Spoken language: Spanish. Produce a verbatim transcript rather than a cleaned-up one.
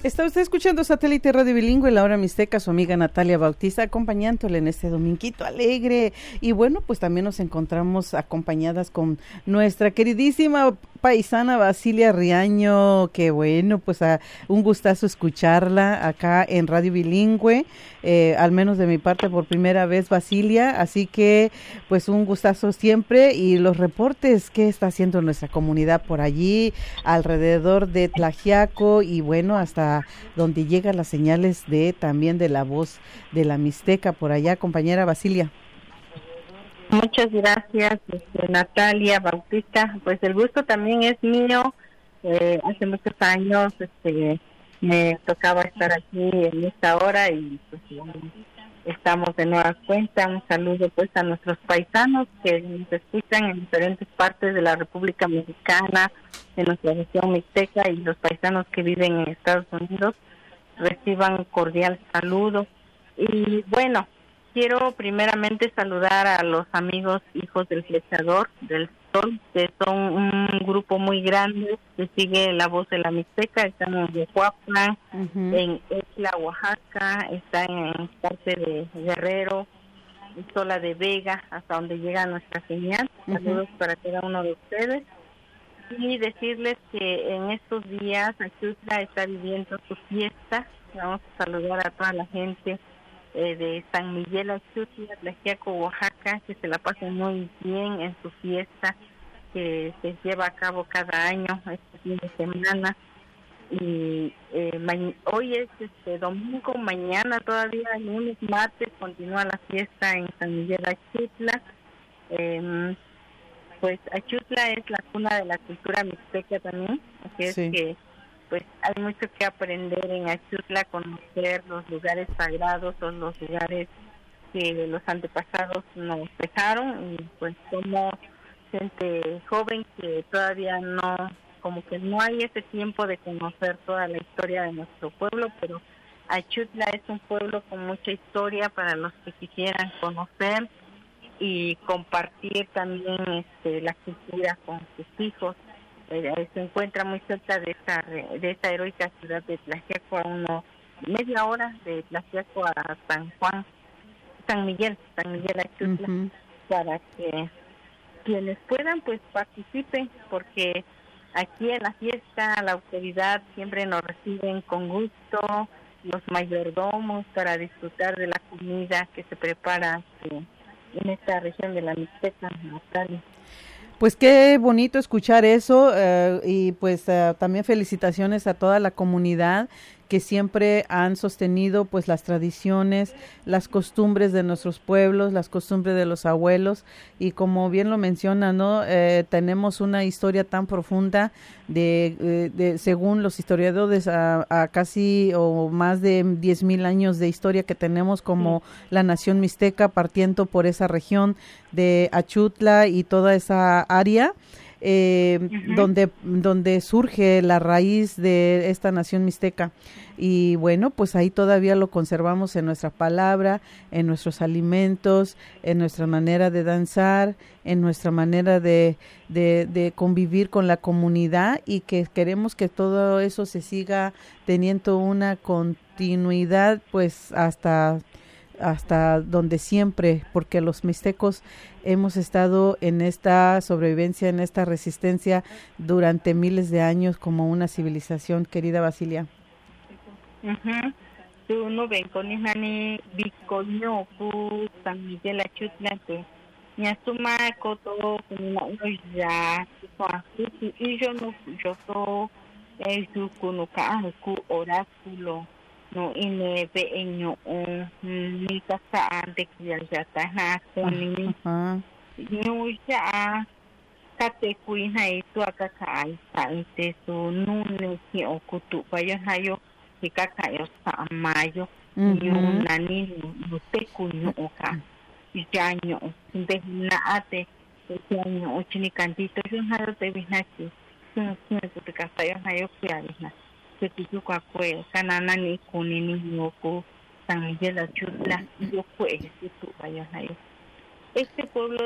Está usted escuchando Satélite Radio Bilingüe, la hora mixteca, su amiga Natalia Bautista, acompañándole en este dominguito alegre. Y bueno, pues también nos encontramos acompañadas con nuestra queridísima paisana Basilia Riaño, que bueno, pues a, un gustazo escucharla acá en Radio Bilingüe, eh, al menos de mi parte por primera vez, Basilia, así que pues un gustazo siempre, y los reportes que está haciendo nuestra comunidad por allí, alrededor de Tlaxiaco, y bueno, hasta donde llegan las señales de también de la voz de la Mixteca por allá, compañera Basilia. Muchas gracias, este, Natalia Bautista. Pues el gusto también es mío. Eh, hace muchos años este, me tocaba estar aquí en esta hora y pues estamos de nueva cuenta. Un saludo pues a nuestros paisanos que nos escuchan en diferentes partes de la República Mexicana, en nuestra región mixteca, y los paisanos que viven en Estados Unidos reciban un cordial saludo. Y bueno, quiero primeramente saludar a los amigos hijos del flechador del sol, que son un grupo muy grande que sigue la voz de la Mixteca. Están en Yehuaplan, uh-huh. en Exla, Oaxaca, están en parte de Guerrero, Sola de Vega, hasta donde llega nuestra señal. Uh-huh. Saludos para cada uno de ustedes. Y decirles que en estos días Achutla está viviendo su fiesta. Vamos a saludar a toda la gente Eh, de San Miguel Achutla, Tlaxiaco, Oaxaca, que se la pasen muy bien en su fiesta que se lleva a cabo cada año este fin de semana. Y eh, ma- hoy es este domingo, mañana todavía, lunes, martes, continúa la fiesta en San Miguel Achutla. Eh, pues Achutla es la cuna de la cultura mixteca también, así es sí. que pues hay mucho que aprender en Achutla, conocer los lugares sagrados o los lugares que los antepasados nos dejaron, y pues somos gente joven que todavía no, como que no hay ese tiempo de conocer toda la historia de nuestro pueblo, pero Achutla es un pueblo con mucha historia para los que quisieran conocer y compartir también este, la cultura con sus hijos. Eh, se encuentra muy cerca de esta de esta heroica ciudad de Tlaxiaco, a unos media hora de Tlaxiaco a San Juan, San Miguel, San Miguel Achutla, uh-huh. para que quienes puedan pues participen, porque aquí en la fiesta la autoridad siempre nos reciben con gusto, los mayordomos, para disfrutar de la comida que se prepara eh, en esta región de la Mixteca, Natalia. Pues qué bonito escuchar eso, uh, y pues uh, también felicitaciones a toda la comunidad que siempre han sostenido pues las tradiciones, las costumbres de nuestros pueblos, las costumbres de los abuelos, y como bien lo menciona, ¿no? Eh, tenemos una historia tan profunda de, de, de según los historiadores, a, a casi o más de diez mil años de historia que tenemos como sí. la nación mixteca, partiendo por esa región de Achutla y toda esa área. Eh, uh-huh. donde donde surge la raíz de esta nación mixteca, y bueno, pues ahí todavía lo conservamos en nuestra palabra, en nuestros alimentos, en nuestra manera de danzar, en nuestra manera de, de, de convivir con la comunidad, y que queremos que todo eso se siga teniendo una continuidad pues hasta hasta donde siempre, porque los mixtecos hemos estado en esta sobrevivencia, en esta resistencia durante miles de años como una civilización, querida Basilia. Tú no ven con ni bicoño ku San Miguel Achutla te ya suma koto kuna ya y yo no yo so es tu kunuka ku oráculo no ine pequeño ni casa de que ya está na ni ni ya kate kuina itu akaka isa ite su nune ki okutu payo hayo ki kaka yo sa mayo ni nani no te kuno oka yaño de na ate yaño ochini cantito yo hayo te vinaki no no te casa yo hayo piarina que tú kwa kwe kanana ni kunini nyoku San Miguel Achutla yo kwe tu payo hayo. Este pueblo